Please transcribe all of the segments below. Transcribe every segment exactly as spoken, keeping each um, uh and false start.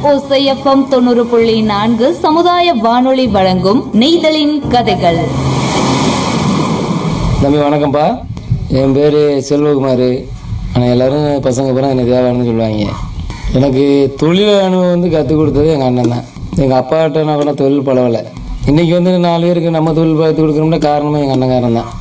ஓசை எஃப்எம் தொண்ணூறு புள்ளி நான்கு சமுதாய வானொலி வழங்கும் நெய்தலின் கதைகள். தம்பி வணக்கம்ப்பா. என் பேர் செல்வகுமார். ஆனால் எல்லோரும் பசங்க பூரா என்னை தேவானு சொல்லுவாங்க. எனக்கு தொழில் அனுபவம் வந்து கற்றுக் கொடுத்தது எங்கள் அண்ணன் தான். எங்கள் அப்பாட்ட நான் கூட தொழில் பழவலை. இன்றைக்கி வந்து நாலு பேருக்கு நம்ம தொழில் கற்றுக் கொடுக்கணும்னா காரணமாக எங்கள் அண்ணங்காரன் தான்.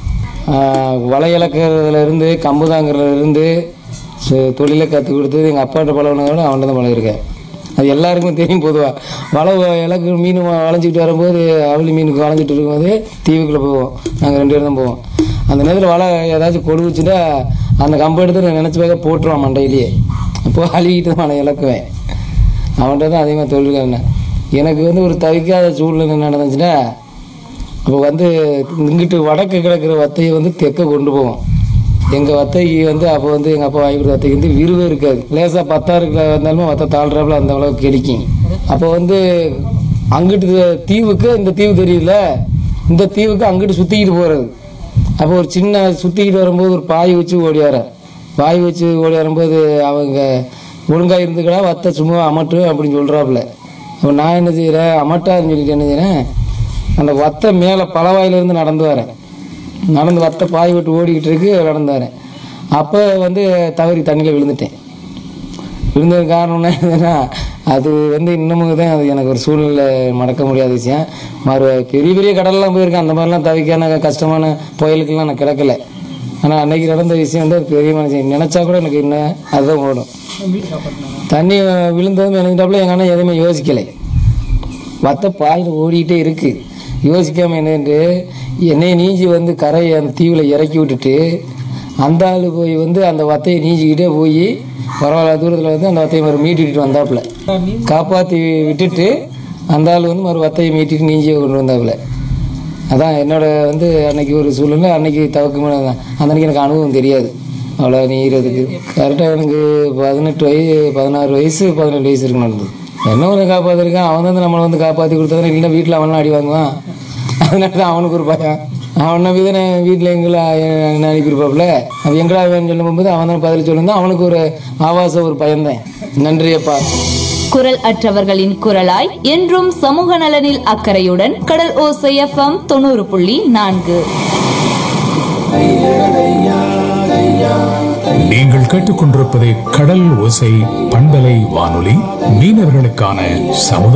வலை இழக்கிறதுலேருந்து கம்பு தாங்கிறதுலேருந்து தொழிலை கற்றுக் கொடுத்தது எங்கள் அப்பாட்ட பழகினதோட அவன்கிட்ட தான் பழகிருக்கேன். அது எல்லாருக்குமே தெரியும். பொதுவாக வலை இலக்கு மீன் வளைஞ்சிக்கிட்டு வரும்போது அவளி மீனுக்கு வளைஞ்சிட்டு இருக்கும்போது தீவுக்குள்ளே போவோம். நாங்கள் ரெண்டு பேரும் தான் போவோம். அந்த நேரத்தில் வலை ஏதாச்சும் கொடுச்சுட்டா அந்த கம்பை எடுத்து நான் நினச்சி பார்க்க போட்டுருவான் மண்டையிலேயே. அப்போது அழுகிட்டு தான் வலை இழக்குவேன். அவன்கிட்ட தான் அதிகமாக தொழில்காரன். எனக்கு வந்து ஒரு தவிக்காத சூழ்நிலை நடந்துச்சுன்னா அப்போ வந்து இங்கிட்டு வடக்கு கிடக்கிற வத்தையை வந்து தெற்க கொண்டு போவோம். எங்கள் வத்தைக்கு வந்து அப்போ வந்து எங்கள் அப்பா வாங்கி கொடுத்த வத்தைக்கு வந்து விருவே இருக்காது. லேசாக பத்தாறுக்குள்ள வந்தாலுமே வத்தை தாழ்றாப்புல அந்த அளவுக்கு கிடைக்கும். அப்போ வந்து அங்கிட்டு தீவுக்கு இந்த தீவு தெரியல, இந்த தீவுக்கு அங்கிட்டு சுற்றிக்கிட்டு போகிறது. அப்போ ஒரு சின்ன சுற்றிக்கிட்டு வரும்போது ஒரு பாய் வச்சு ஓடியார பாய் வச்சு ஓடி வரும்போது அவங்க ஒழுங்காக இருந்துக்கடா வத்தை சும்மா அமட்டு அப்படின்னு சொல்கிறாப்புல. அப்போ நான் என்ன செய்கிறேன், அமட்டாருன்னு சொல்லிட்டு என்ன செய்கிறேன், அந்த வத்தை மேலே பலவாயிலிருந்து நடந்து வரேன். நடந்து வத்தை பாய் விட்டு ஓடிக்கிட்டு இருக்கு, நடந்து வரேன். அப்போ வந்து தவறி தண்ணியில் விழுந்துட்டேன். விழுந்தது காரணம்னா என்னன்னா, அது வந்து இன்னமும் தான் அது எனக்கு ஒரு சூழ்நிலை மறக்க முடியாத விஷயம். மறு பெரிய பெரிய கடல்லாம் போயிருக்கேன். அந்த மாதிரிலாம் தவிக்கான கஷ்டமான புயலுக்கெல்லாம் நான் கிடக்கலை. ஆனால் அன்னைக்கு நடந்த விஷயம் வந்து அது பெரிய மனுஷன் நினச்சா கூட எனக்கு இன்னும் அதுதான் ஓடும். தண்ணி விழுந்ததும் நினைக்கிட்டாப்புல எங்கள் அண்ணன் எதுவுமே யோசிக்கலை. வத்தை பாயில் ஓடிக்கிட்டே இருக்குது. யோசிக்காமல் என்னென்று என்னையை நீஞ்சி வந்து கரையை அந்த தீவில் இறக்கி விட்டுட்டு அந்த ஆள் போய் வந்து அந்த வத்தையை நீஞ்சிக்கிட்டே போய் பரவாயில்ல தூரத்தில் வந்து அந்த வத்தையை மறு மீட்டிட்டு வந்தாப்புல. காப்பாற்றி விட்டுட்டு அந்த ஆள் வந்து மறு வத்தையை மீட்டிட்டு நீஞ்சியை கொண்டு வந்தாப்புல. அதான் என்னோட வந்து அன்னைக்கு ஒரு சூழ்நிலை. அன்னைக்கு தவக்கு தான். அந்த அன்னைக்கு எனக்கு அனுபவம் தெரியாது அவ்வளோ நீகிறதுக்கு. கரெக்டாக எனக்கு பதினெட்டு வயசு பதினாறு வயசு பதினெட்டு வயசு இருக்கு நடந்தது. என்ன ஒன்று காப்பாற்றிருக்கான். அவன் வந்து நம்மளை வந்து காப்பாற்றி கொடுத்தா இல்லைன்னா வீட்டில் அவன்லாம் அடி வாங்குவான். அதனால தான் அவனுக்கு ஒரு பயம். அவன் நம்பி தானே வீட்டில் எங்களை என்ன அனுப்பியிருப்பாப்புல. அவன் எங்கடா வேணும்னு சொல்லும் போது அவன் தான் பதில் சொல்லியிருந்தான். அவனுக்கு ஒரு ஆபாச ஒரு பயம்தான். நன்றி அப்பா. குரல் அற்றவர்களின் குரலாய் என்றும் சமூக நலனில் அக்கறையுடன் கடல் ஓசை எஃப்எம் தொண்ணூறு புள்ளி நான்கு. நீங்கள் கேட்டுக்கொண்டிருப்பது கடல் ஓசை பண்பலை வானொலி. மீனவர்களுக்கான சமுதாய